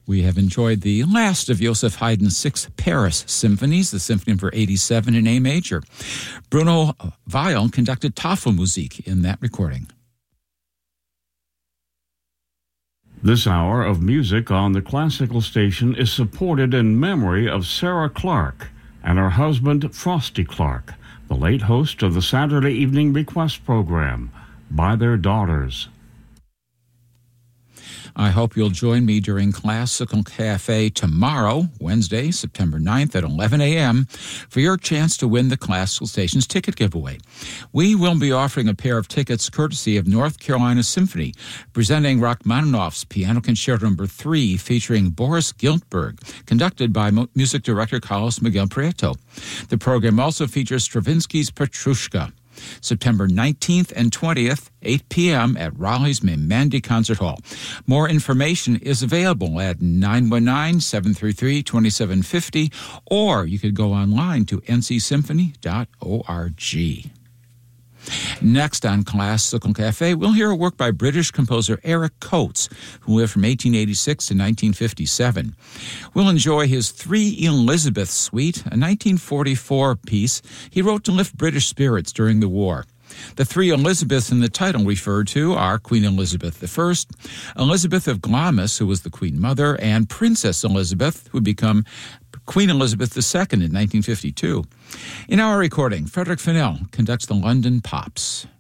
We have enjoyed the last of Joseph Haydn's 6 Paris symphonies, the Symphony Number 87 in A major. Bruno Weil conducted Tafelmusik in that recording. This hour of music on the Classical Station is supported in memory of Sarah Clark and her husband, Frosty Clark, the late host of the Saturday Evening Bequest program, By Their Daughters. I hope you'll join me during Classical Cafe tomorrow, Wednesday, September 9th at 11 a.m., for your chance to win the Classical Station's ticket giveaway. We will be offering a pair of tickets courtesy of North Carolina Symphony, presenting Rachmaninoff's Piano Concerto No. 3 featuring Boris Giltberg, conducted by music director Carlos Miguel Prieto. The program also features Stravinsky's Petrushka. September 19th and 20th, 8 p.m. at Raleigh's Memandy Concert Hall. More information is available at 919-733-2750, or you could go online to ncsymphony.org. Next on Classical Cafe, we'll hear a work by British composer Eric Coates, who lived from 1886 to 1957. We'll enjoy his Three Elizabeth Suite, a 1944 piece he wrote to lift British spirits during the war. The three Elizabeths in the title referred to are Queen Elizabeth I, Elizabeth of Glamis, who was the Queen Mother, and Princess Elizabeth, who would become Queen Elizabeth II in 1952. In our recording, Frederick Fennell conducts the London Pops.